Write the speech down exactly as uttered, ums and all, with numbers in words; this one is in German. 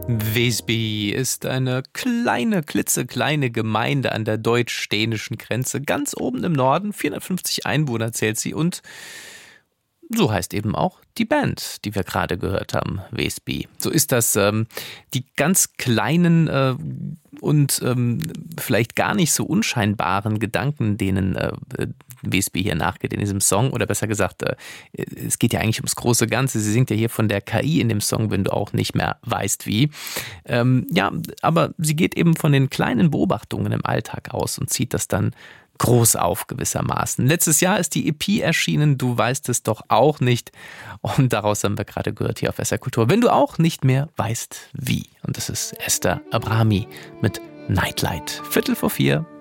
Väsby ist eine kleine, klitzekleine Gemeinde an der deutsch-dänischen Grenze, ganz oben im Norden. vierhundertfünfzig Einwohner zählt sie und so heißt eben auch die Band, die wir gerade gehört haben, Väsby. So ist das. Ähm, die ganz kleinen äh, und ähm, vielleicht gar nicht so unscheinbaren Gedanken, denen äh, Väsby hier nachgeht in diesem Song, oder besser gesagt, äh, es geht ja eigentlich ums große Ganze. Sie singt ja hier von der K I in dem Song, wenn du auch nicht mehr weißt wie. Ähm, ja, aber sie geht eben von den kleinen Beobachtungen im Alltag aus und zieht das dann groß auf gewissermaßen. Letztes Jahr ist die E P erschienen, du weißt es doch auch nicht. Und daraus haben wir gerade gehört hier auf S R Kultur. Wenn du auch nicht mehr weißt wie. Und das ist Esther Abrami mit Nightlight. Viertel vor vier.